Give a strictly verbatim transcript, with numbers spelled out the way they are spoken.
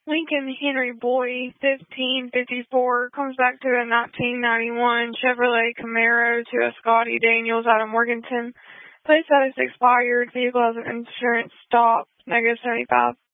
Lincoln Henry Boy, fifteen fifty-four, comes back to a nineteen ninety-one Chevrolet Camaro to a Scotty Daniels out of Morganton. Place that is expired. Vehicle has an insurance stop, negative seventy-five.